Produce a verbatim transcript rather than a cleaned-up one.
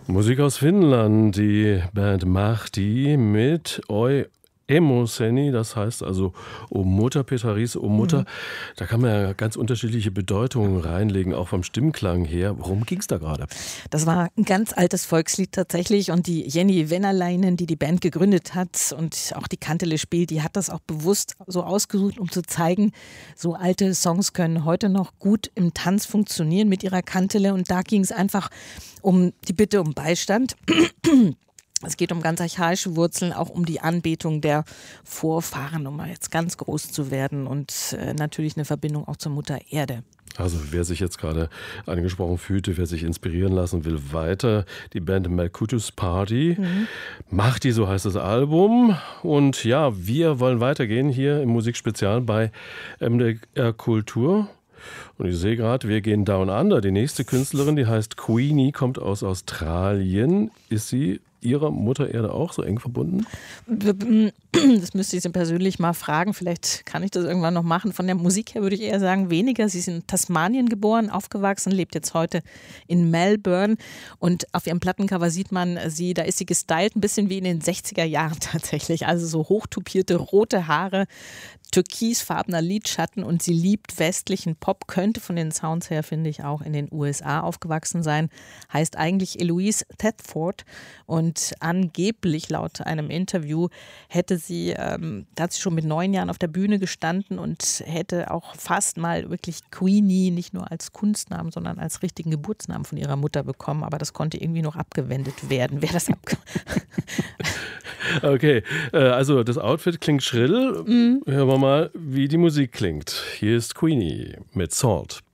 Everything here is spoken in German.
Musik aus Finnland, die Band Mahti mit Oi Emoseni, das heißt also O Mutter, Petra Ries, O Mutter. Mhm. Da kann man ja ganz unterschiedliche Bedeutungen reinlegen, auch vom Stimmklang her. Worum ging es da gerade? Das war ein ganz altes Volkslied tatsächlich und die Jenny Venäläinen, die die Band gegründet hat und auch die Kantele spielt, die hat das auch bewusst so ausgesucht, um zu zeigen, so alte Songs können heute noch gut im Tanz funktionieren mit ihrer Kantele, und da ging es einfach um die Bitte um Beistand. Es geht um ganz archaische Wurzeln, auch um die Anbetung der Vorfahren, um mal jetzt ganz groß zu werden, und äh, natürlich eine Verbindung auch zur Mutter Erde. Also wer sich jetzt gerade angesprochen fühlte, wer sich inspirieren lassen will, weiter. Die Band Melkutus Party. Mhm. Mahti, so heißt das Album. Und ja, wir wollen weitergehen hier im Musikspezial bei M D R Kultur. Und ich sehe gerade, wir gehen Down Under. Die nächste Künstlerin, die heißt Queenie, kommt aus Australien. Ist sie Ihrer Mutter Erde auch so eng verbunden? Das müsste ich Sie persönlich mal fragen. Vielleicht kann ich das irgendwann noch machen. Von der Musik her würde ich eher sagen, weniger. Sie ist in Tasmanien geboren, aufgewachsen, lebt jetzt heute in Melbourne. Und auf ihrem Plattencover sieht man sie, da ist sie gestylt, ein bisschen wie in den sechziger Jahren tatsächlich. Also so hochtupierte rote Haare, türkisfarbener Lidschatten, und sie liebt westlichen Pop, könnte von den Sounds her, finde ich, auch in den U S A aufgewachsen sein. Heißt eigentlich Eloise Thetford, und angeblich laut einem Interview hätte sie, ähm, da hat sie schon mit neun Jahren auf der Bühne gestanden und hätte auch fast mal wirklich Queenie nicht nur als Kunstnamen, sondern als richtigen Geburtsnamen von ihrer Mutter bekommen, aber das konnte irgendwie noch abgewendet werden. Wer das abge Okay, also das Outfit klingt schrill. Mhm. Hören wir mal, wie die Musik klingt. Hier ist Queenie mit Salt.